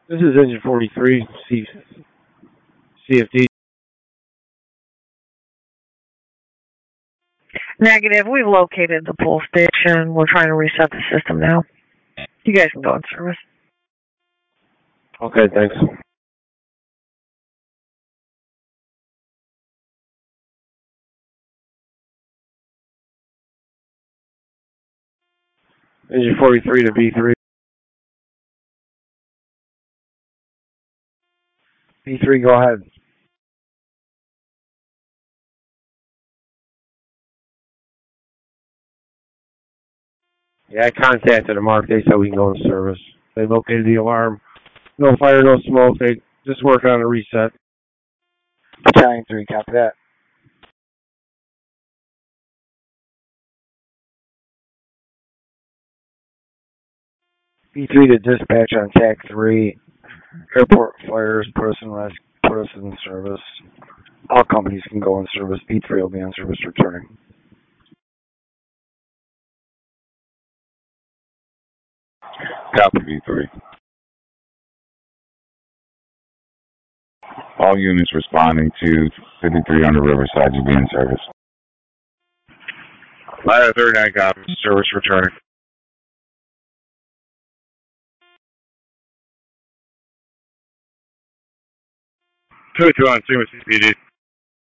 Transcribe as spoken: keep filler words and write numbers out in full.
This is engine forty-three, C- CFD. Negative. We've located the pull station. We're trying to reset the system now. You guys can go in service. Okay, thanks. Engine forty-three to B three. B three, go ahead. Yeah, I contacted them, Mark. They said we can go in service. They located the alarm. No fire, no smoke. They just work on a reset. Battalion three, copy that. B three to dispatch on T A C three. Airport fires, put us in, res- put us in service. All companies can go in service. B three will be on service returning. Copy B three. All units responding to fifty-three hundred Riverside to be in service. Ladder thirty-nine, copy. Service returning. two two on scene with C P D.